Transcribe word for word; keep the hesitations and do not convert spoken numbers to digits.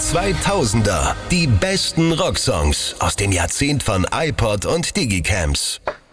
zweitausender. Die besten Rocksongs aus dem Jahrzehnt von iPod und Digicams.